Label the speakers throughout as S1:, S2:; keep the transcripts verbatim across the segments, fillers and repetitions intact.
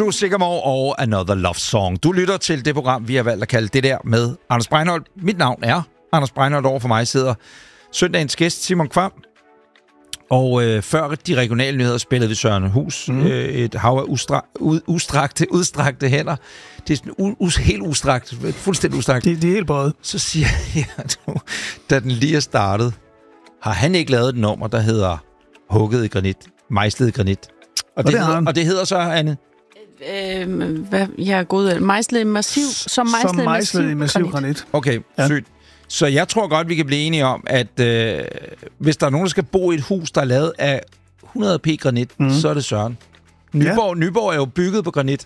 S1: Drew Sycamore og Another Love Song. Du lytter til det program, vi har valgt at kalde Det Der med Anders Breinholt. Mit navn er Anders Breinholt. Over for mig sidder søndagens gæst Simon Kvamm. Og øh, før de regionale nyheder spillede vi Søren Hus. Mm. Øh, et hav af ustra- ud, udstrakte, udstrakte hænder. Det er sådan u- u- helt udstrakt. Fuldstændig udstrakt.
S2: Det, det er helt bøjet.
S1: Så siger jeg, du, da den lige er startet, har han ikke lavet et nummer, der hedder Hugget i granit. Mejslet i granit. Og,
S2: og,
S1: det,
S2: det
S1: hedder, og det hedder så, Anne?
S3: Øh, hvad, jeg er god af mejslet i massiv. Som mejslet,
S2: som mejslet i massiv
S3: granit.
S2: granit.
S1: Okay, ja. Sygt. Så jeg tror godt, vi kan blive enige om, at øh, hvis der er nogen, der skal bo i et hus, der er lavet af hundrede p granit, mm. så er det Søren. Nyborg, ja. Nyborg er jo bygget på granit.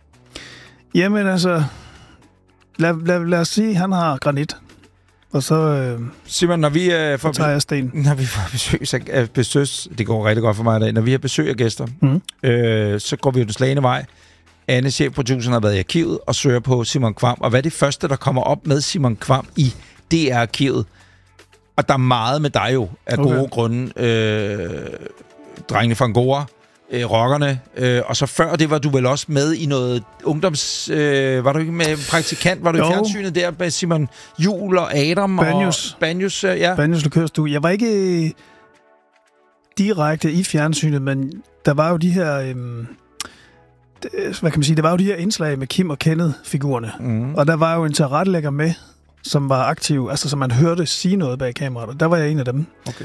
S2: Jamen altså, lad, lad, lad os sige, at han har granit. Og så, øh,
S1: Simon, når vi, øh, får,
S2: tager jeg sten.
S1: Når vi får besøg af besøgs, det går rigtig godt for mig i dag, når vi har besøg af gæster, mm. øh, så går vi jo den slagende vej. Anne, chefproduceren, har været i arkivet og søger på Simon Kvamm. Og hvad er det første, der kommer op med Simon Kvamm i D R-arkivet? Og der er meget med dig jo, af okay. gode grunde. Øh, drengene fra Angora, øh, rockerne. Øh, og så før det var du vel også med i noget ungdoms... Øh, var du ikke med praktikant? Var du jo. i fjernsynet der med Simon Juhl og Adam?
S2: Banjos.
S1: Og Banjos, øh, ja.
S2: Banjos Likørstue. Jeg var ikke direkte i fjernsynet, men der var jo de her... Øh, hvad kan man sige, der var jo de her indslag med Kim og Kenneth-figurerne. Mm. Og der var jo en tilrettelægger med, som var aktiv, altså som man hørte sige noget bag kameraet. Og der var jeg en af dem. Okay.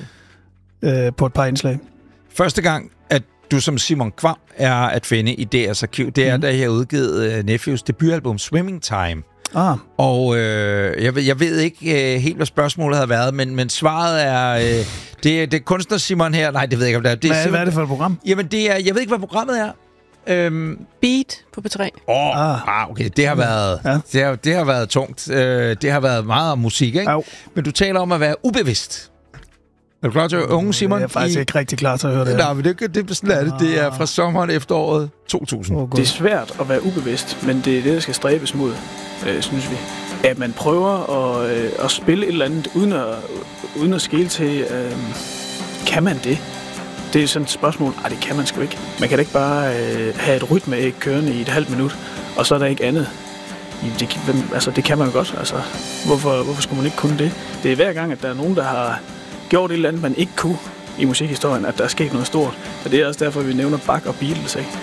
S2: Øh, på et par indslag.
S1: Første gang, at du som Simon Kvamm er at finde i D R's arkiv, det er, mm. da jeg har udgivet uh, Nephews debutalbum Swimming Time. Ah. Og øh, jeg, ved, jeg ved ikke uh, helt, hvad spørgsmålet har været, men, men svaret er, uh, det, det er kunstner Simon her. Nej, det ved jeg ikke, om det er. Det er
S2: hvad,
S1: Simon,
S2: hvad er det for et program?
S1: Jamen, det er, jeg ved ikke, hvad programmet er.
S3: Øhm, Beat på P tre.
S1: Åh, oh, ah. ah, okay, det har været, ja. det har, det har været tungt. Uh, det har været meget musik, ikke? Au. Men du taler om at være ubevidst. Er du klar til at høre unge Simon?
S2: Jeg er faktisk i... ikke rigtig klar til at høre det.
S1: Nej, men det, det, sådan er det. Det er fra sommeren efteråret to tusind.
S4: Oh, det er svært at være ubevidst, men det er det, der skal stræbes mod, øh, synes vi. At man prøver at, øh, at spille et eller andet, uden at, uden at skele til, øh, kan man det? Det er sådan et spørgsmål, nej, det kan man sgu ikke. Man kan da ikke bare øh, have et rytmeæg kørende i et halvt minut, og så er der ikke andet. Det, altså, det kan man jo godt. Altså, hvorfor, hvorfor skulle man ikke kunne det? Det er hver gang, at der er nogen, der har gjort et eller andet, man ikke kunne i musikhistorien, at der er sket noget stort. Og det er også derfor, vi nævner Bach og Beatles, ikke?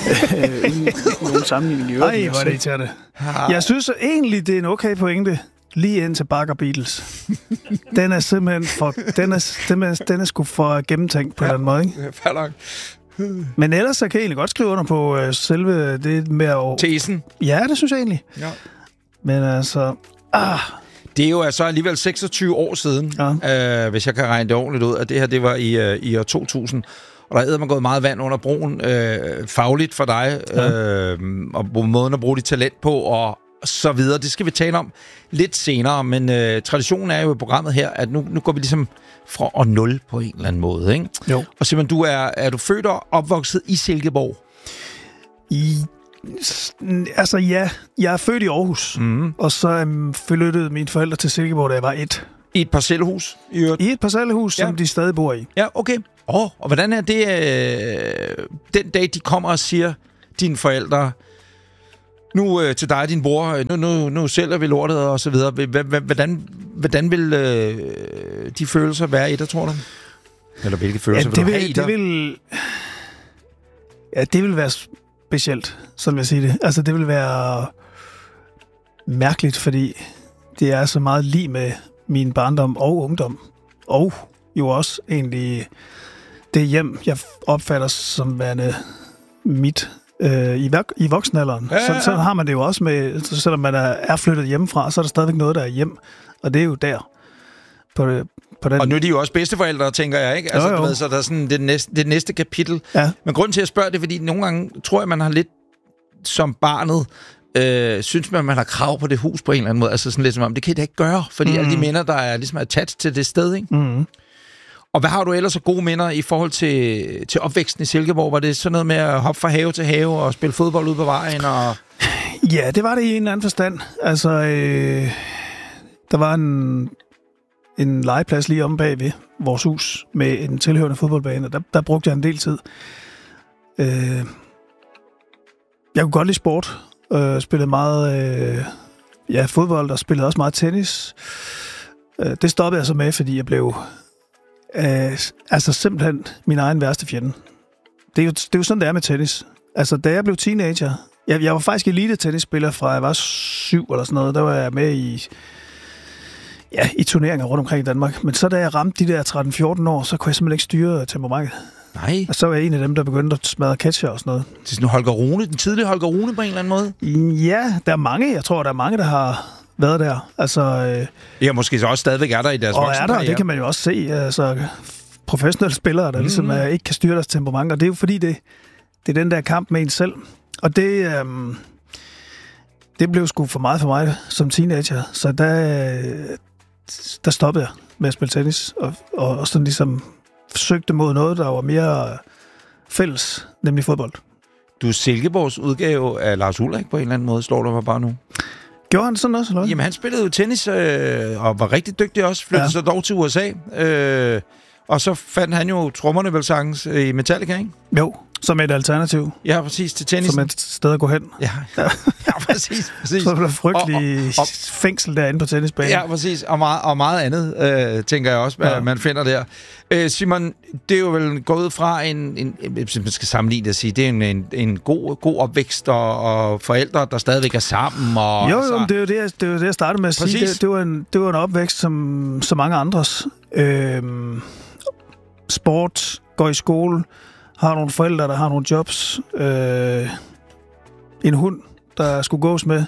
S4: Uden nogen sammenligning i øvrigt.
S2: Ej, hvor er det irriterende. Jeg synes egentlig, det er en okay pointe. Lige ind til Bach og Beatles. Den er simpelthen for... Den er, den er, den er sgu for gennemtænkt på ja, en eller anden måde, ikke? Men ellers så kan jeg egentlig godt skrive under på uh, selve det med at...
S1: Tesen?
S2: Ja, det synes jeg egentlig. Ja. Men altså... Ah.
S1: Det er jo altså alligevel seksogtyve år siden, ja. øh, hvis jeg kan regne det ordentligt ud, at det her det var i, uh, i år to tusind. Og der er man gået meget vand under broen, øh, fagligt for dig, ja. øh, og måden at bruge dit talent på, og så videre. Det skal vi tale om lidt senere, men øh, traditionen er jo i programmet her, at nu, nu går vi ligesom fra og nul på en eller anden måde, ikke?
S2: Jo.
S1: Og Simon, du er, er du født og opvokset i Silkeborg?
S2: I, altså ja, jeg er født i Aarhus, mm. og så um, flyttede mine forældre til Silkeborg, da jeg var et.
S1: I et parcelhus? I,
S2: I et parcelhus, ja. Som de stadig bor i.
S1: Ja, okay. Åh, oh, og hvordan er det, øh, den dag, de kommer og siger, dine forældre, nu øh, til dig og din bror, nu, nu, nu sælger vi lortet og så videre. Hvordan, hvordan vil øh, de følelser være i dig, tror du? Eller hvilke følelser
S2: ja,
S1: vil du
S2: vil,
S1: have i dig?
S2: Det vil, ja, det vil være specielt, sådan vil jeg sige det. Altså, det vil være mærkeligt, fordi det er så meget lige med min barndom og ungdom. Og jo også egentlig det hjem, jeg opfatter som værende mit øh, i, i voksenalderen. Ja, ja, ja. Så, så har man det jo også med, så selvom man er, er flyttet hjemmefra, så er der stadigvæk noget, der er hjem. Og det er jo der. På, på den.
S1: Og nu er de jo også bedsteforældre, tænker jeg, ikke? Altså,
S2: jo, jo.
S1: Du ved, så der er sådan det næste, det næste kapitel. Ja. Men grunden til at spørge det, fordi nogle gange tror jeg, man har lidt som barnet, øh, synes man, man har krav på det hus på en eller anden måde. Altså sådan lidt som om, det kan det ikke gøre, fordi mm. alle de minder, der er ligesom attached til det sted, ikke? Mm. Og hvad har du ellers så gode minder i forhold til, til opvæksten i Silkeborg? Var det sådan noget med at hoppe fra have til have og spille fodbold ude på vejen? Og...
S2: Ja, det var det i en eller anden forstand. Altså, øh, der var en, en legeplads lige om bagved vores hus med en tilhørende fodboldbane, og der, der brugte jeg en del tid. Øh, Jeg kunne godt lide sport. Øh, spillede meget øh, ja, fodbold, og spillede også meget tennis. Øh, det stoppede jeg så med, fordi jeg blev øh, altså simpelthen min egen værste fjende. Det er, jo, det er jo sådan, det er med tennis. Altså, da jeg blev teenager... Jeg, jeg var faktisk elite-tennisspiller fra jeg var syv eller sådan noget. Der var jeg med i... Ja, i turneringer rundt omkring i Danmark. Men så da jeg ramte de der tretten fjorten år, så kunne jeg simpelthen ikke styre temperamentet.
S1: Nej.
S2: Og så var jeg en af dem, der begyndte at smadre catcher og sådan noget.
S1: Det er sådan Holger Rune, den tidlige Holger Rune på en eller anden måde?
S2: Ja, der er mange. Jeg tror, der er mange, der har været der. Altså, øh,
S1: ja, måske så også stadigvæk er der i deres
S2: og er der,
S1: ja.
S2: det kan man jo også se. Altså, professionelle spillere, der mm. ligesom uh, ikke kan styre deres temperament. Og det er jo fordi, det, det er den der kamp med en selv. Og det... Øh, det blev sgu for meget for mig som teenager. Så der... Øh, der stoppede jeg med at spille tennis, og, og, og sådan ligesom forsøgte mod noget, der var mere fælles, nemlig fodbold.
S1: Du er Silkeborgs udgave af Lars Ulrik på en eller anden måde, slår du mig bare nu.
S2: Gjorde han sådan også, eller?
S1: Jamen, han spillede jo tennis, øh, og var rigtig dygtig også, flyttede ja. så dog til U S A, øh, og så fandt han jo trommerne vel sangens i Metallica, ikke?
S2: Jo, som et alternativ.
S1: Ja, præcis, til tennis.
S2: Som et sted at gå hen.
S1: Ja, ja, ja præcis, præcis.
S2: Så var der frygtelig og, og, og, fængsel derinde på tennisbanen.
S1: Ja, præcis, og meget, og meget andet, øh, tænker jeg også, ja. man finder der. Øh, Simon, det er jo vel gået fra en, en, en hvis man skal sammenligne det at sige, det er en, en, en god, god opvækst, og, og forældre, der stadigvæk er sammen. Og,
S2: jo, jo,
S1: altså,
S2: det er jo det, jeg, det, er jo det, jeg startede med at præcis. sige. Det, det, var en, det var en opvækst, som så mange andres. Øh, sport, går i skole, har nogle forældre, der har nogle jobs, øh, en hund, der skulle gås med,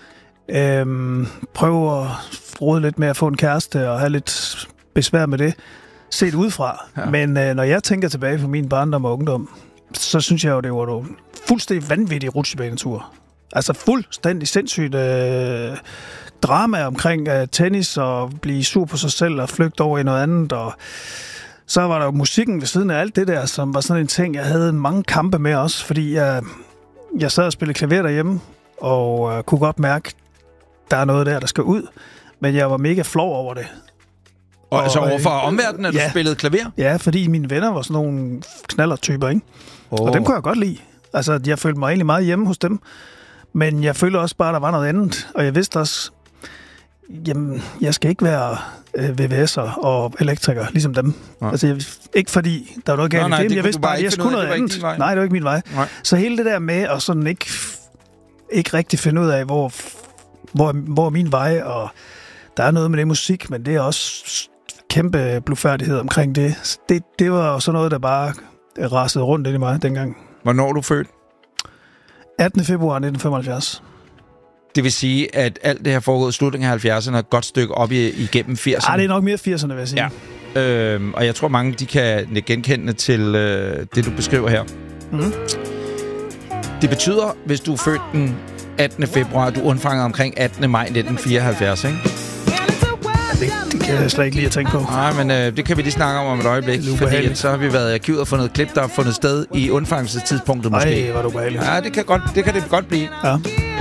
S2: øh, prøve at rode lidt med at få en kæreste og have lidt besvær med det, set udefra. Ja. Men øh, når jeg tænker tilbage på min barndom og ungdom, så synes jeg jo, det var nogle fuldstændig vanvittige rutsjebaneture. Altså fuldstændig sindssygt øh, drama omkring øh, tennis og blive sur på sig selv og flygte over i noget andet, og så var der jo musikken ved siden af alt det der, som var sådan en ting, jeg havde mange kampe med også, fordi jeg, jeg sad og spillede klaver derhjemme, og uh, kunne godt mærke, der er noget der, der skal ud, men jeg var mega flov over det.
S1: Og, og altså overfor omverdenen, at ja, du spillede klaver?
S2: Ja, fordi mine venner var sådan nogle knallertyper, ikke? Oh. Og dem kunne jeg godt lide. Altså, jeg følte mig egentlig meget hjemme hos dem, men jeg følte også bare, at der var noget andet, og jeg vidste også, jamen, jeg skal ikke være øh, V V S'er og elektriker, ligesom dem. Ja. Altså, jeg, ikke fordi der var noget galt i det, men jeg vidste bare, at jeg skulle noget andet. Nej, det var ikke min vej. Nej. Så hele det der med at sådan ikke, ikke rigtig finde ud af, hvor, hvor, hvor min vej, og der er noget med det musik, men det er også kæmpe blufærdighed omkring det. Det, det var så noget, der bare rasede rundt ind i mig dengang.
S1: Hvornår er du født?
S2: attende februar nitten femoghalvfjerds.
S1: Det vil sige, at alt det her foregået i slutningen af halvfjerdserne er et godt stykke op i, igennem firserne.
S2: Ah, det er nok mere firserne, vil jeg sige.
S1: Ja. Øhm, og jeg tror, mange de kan genkende til øh, det, du beskriver her. Mm. Det betyder, hvis du er født den attende februar, du er undfanget omkring attende maj nitten fireoghalvfjerds, ikke?
S2: Det, det kan jeg slet ikke lige at tænke på.
S1: Nej, men øh, det kan vi lige snakke om om et øjeblik, fordi at, så har vi været i arkivet og fundet et klip, der har fundet sted i undfangelsestidspunktet måske.
S2: Ej, hvor er du behageligt.
S1: Ja, det kan, godt, det kan det godt blive.
S2: Ja.